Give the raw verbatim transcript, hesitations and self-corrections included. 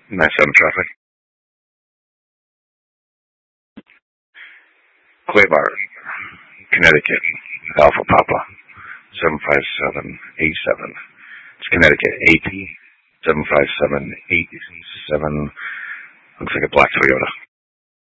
nine seven traffic. Quaybar, Connecticut, Alpha Papa, seven five seven eight seven. It's Connecticut, A P, seven five seven eight seven. Looks like a black Toyota.